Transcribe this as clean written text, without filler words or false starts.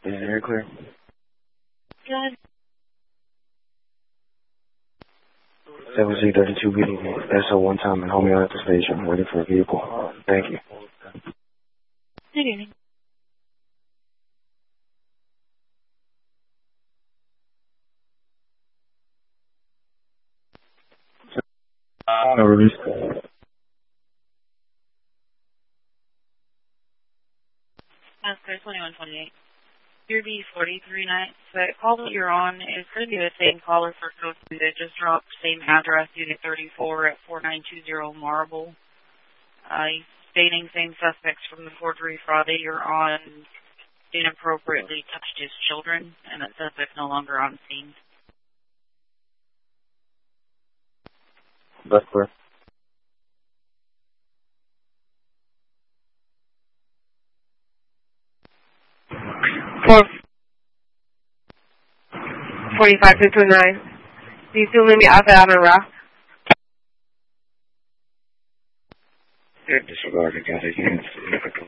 Is it very clear? Good. 7C32 BDV. SO one time and hold me out at the station. Waiting for a vehicle. Thank you. Good evening. No release. That's clear, 2128. Your B43 night. The call that you're on is going to be the same caller for code that just dropped, same address, Unit 34 at 4920 Marble. Stating same suspects from the forgery fraud that you're on inappropriately touched his children, and that suspect no longer on scene. That's clear. For 45-229. Do you still leave me out there on a rock? Disregard, I got it.